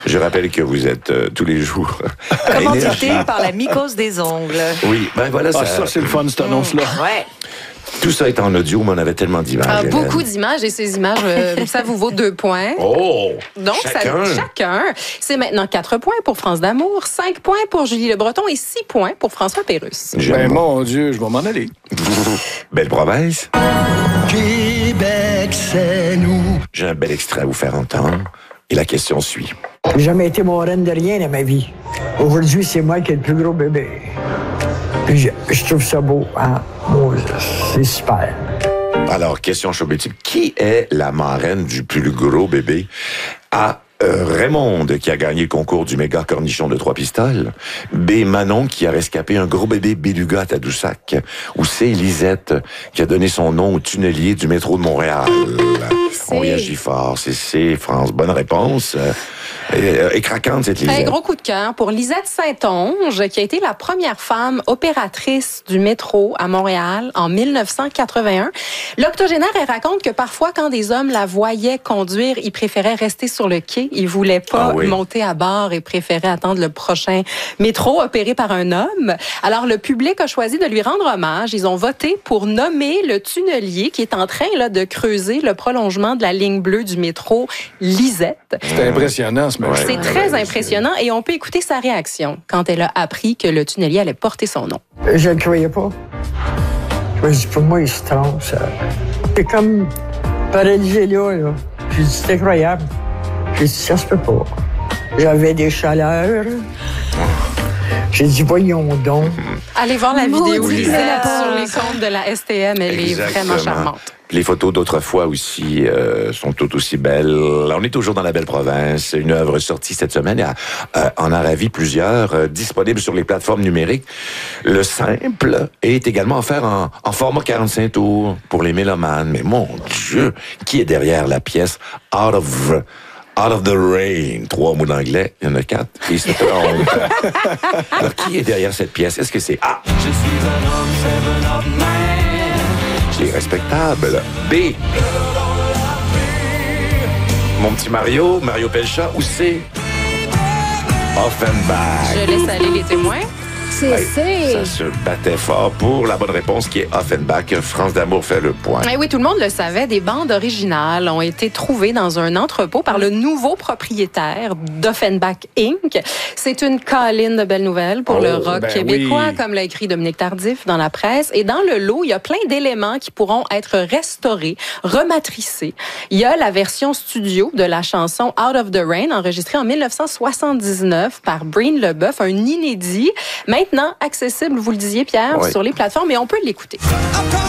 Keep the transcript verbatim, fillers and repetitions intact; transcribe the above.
Je rappelle que vous êtes euh, tous les jours commandité par la mycose des ongles. Oui, ben voilà. Ah, ça, ça, c'est le fun, cette annonce-là. Ouais. Tout ça est en audio, mais on avait tellement d'images. Ah, Hélène. beaucoup d'images et ces images, euh, ça vous vaut deux points. Oh! Donc, chacun. Ça, chacun. C'est maintenant quatre points pour France d'Amour, cinq points pour Julie Le Breton et six points pour François Pérusse. J'aime Ben, mon- mon Dieu, je vais m'en aller. Belle province. Québec, c'est nous. J'ai un bel extrait à vous faire entendre. Et la question suit. J'ai jamais été moraine de rien dans ma vie. Aujourd'hui, c'est moi qui ai le plus gros bébé. Puis je, je trouve ça beau, hein? Bon, c'est super. Alors, question showbiz. Qui est la marraine du plus gros bébé? A. Euh, Raymond, qui a gagné le concours du méga cornichon de trois pistoles. B. Manon, qui a rescapé un gros bébé beluga à Tadoussac. Ou C. Lisette, qui a donné son nom au tunnelier du métro de Montréal. On réagit fort. C'est C, France. Bonne réponse. Euh, et, et craquante, cette Lisette. Un gros coup de cœur pour Lisette Saint-Onge, qui a été la première femme opératrice du métro à Montréal en mille neuf cent quatre-vingt-un. L'octogénaire, elle raconte que parfois, quand des hommes la voyaient conduire, ils préféraient rester sur le quai. Ils voulaient pas Ah oui. monter à bord et préféraient attendre le prochain métro opéré par un homme. Alors, le public a choisi de lui rendre hommage. Ils ont voté pour nommer le tunnelier qui est en train là, de creuser le prolongement de la ligne bleue du métro Lisette. C'était impressionnant, ce match. Ouais. C'est très impressionnant et on peut écouter sa réaction quand elle a appris que le tunnelier allait porter son nom. Je ne le croyais pas. Je me dis, pour moi, il se trompe, ça. C'est comme paralysé là, là. J'ai dit, c'est incroyable. J'ai dit, ça se peut pas. J'avais des chaleurs. J'ai dit, voyons donc. Allez voir la Maudit vidéo Lisette Lisette. sur les comptes de la S T M. Elle est vraiment Exactement. charmante. Puis les photos d'autrefois aussi euh, sont toutes aussi belles. On est toujours dans la belle province. Une œuvre sortie cette semaine. Il y a, euh, en a ravi plusieurs, euh, disponibles sur les plateformes numériques. Le simple est également offert en, en format quarante-cinq tours pour les mélomanes. Mais mon Dieu, qui est derrière la pièce Out of... Out of the Rain. Trois mots d'anglais. Il y en a quatre. Et se trompent. Alors, qui est derrière cette pièce? Est-ce que c'est A? Je suis un homme, seven of man. C'est respectable. B. Mon petit Mario, Mario Pelcha. Ou C? Offenbach. Je laisse aller les témoins. C'est Ouais, c'est. ça se battait fort pour la bonne réponse qui est Offenbach. France d'amour fait le point. Eh oui, tout le monde le savait, des bandes originales ont été trouvées dans un entrepôt par le nouveau propriétaire d'Offenbach Incorporated. C'est une colline de belles nouvelles pour Oh, le rock ben québécois, oui. comme l'a écrit Dominique Tardif dans la presse. Et dans le lot, il y a plein d'éléments qui pourront être restaurés, rematricés. Il y a la version studio de la chanson Out of the Rain, enregistrée en mille neuf cent soixante-dix-neuf par Breen Leboeuf, un inédit. Maintenant accessible, vous le disiez, Pierre, Oui. sur les plateformes, et on peut l'écouter.